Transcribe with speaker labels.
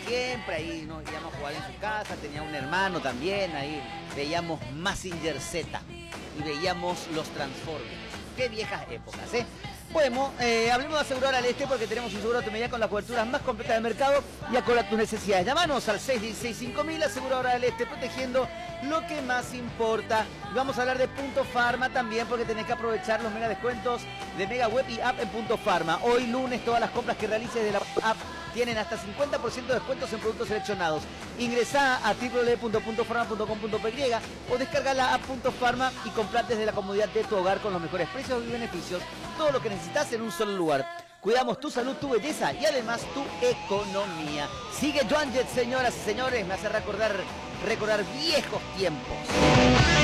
Speaker 1: siempre, ahí nos íbamos a jugar en su casa, tenía un hermano también, ahí veíamos Mazinger Z y veíamos los Transformers. Qué viejas épocas, ¿eh? Bueno, hablemos de Aseguradora del Este porque tenemos un seguro automedial con las coberturas más completas del mercado y acorde a tus necesidades. Llámanos al 616-5000, Aseguradora del Este, protegiendo lo que más importa. Y vamos a hablar de Punto Pharma también porque tenés que aprovechar los mega descuentos de Mega Web y App en Punto Pharma. Hoy lunes todas las compras que realices de la app tienen hasta 50% de descuentos en productos seleccionados. Ingresá a www.puntopharma.com.py o descarga la app Punto Pharma y comprá desde la comodidad de tu hogar con los mejores precios y beneficios. Todo lo que necesitas en un solo lugar. Cuidamos tu salud, tu belleza y además tu economía. Sigue Joan Jett, señoras y señores, me hace recordar viejos tiempos.